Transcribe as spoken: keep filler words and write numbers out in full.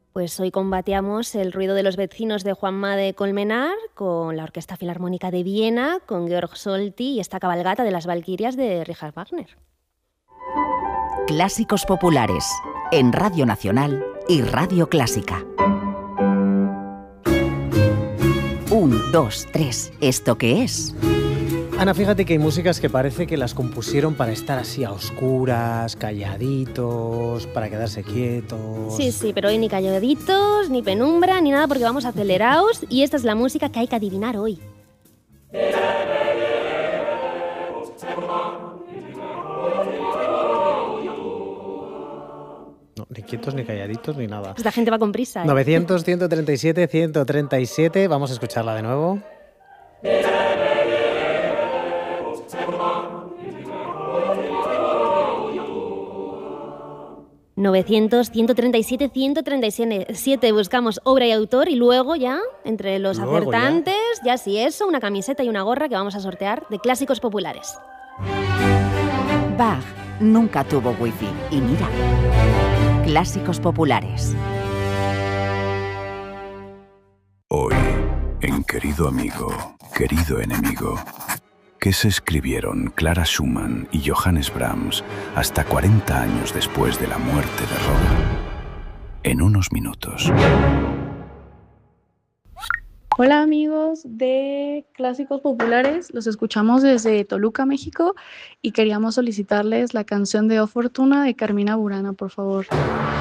Pues hoy combateamos el ruido de los vecinos de Juanma de Colmenar con la Orquesta Filarmónica de Viena, con Georg Solti y esta cabalgata de las Valquirias de Richard Wagner. Clásicos populares en Radio Nacional y Radio Clásica. Un, dos, tres. ¿Esto qué es? Ana, fíjate que hay músicas que parece que las compusieron para estar así a oscuras, calladitos, para quedarse quietos. Sí, sí, pero hoy ni calladitos, ni penumbra, ni nada porque vamos acelerados y esta es la música que hay que adivinar hoy. No, ni quietos, ni calladitos, ni nada. Esta gente va con prisa, ¿eh? novecientos, ciento treinta y siete, ciento treinta y siete. Vamos a escucharla de nuevo. novecientos, ciento treinta y siete, ciento treinta y siete. Buscamos obra y autor y luego ya, entre los Luego acertantes, ya. ya sí eso, una camiseta y una gorra que vamos a sortear de clásicos populares. Bach nunca tuvo wifi y mira, clásicos populares. Hoy, en Querido Amigo, Querido Enemigo, ¿qué se escribieron Clara Schumann y Johannes Brahms hasta cuarenta años después de la muerte de Robert? En unos minutos. Hola amigos de Clásicos Populares, los escuchamos desde Toluca, México y queríamos solicitarles la canción de Oh Fortuna de Carmina Burana, por favor.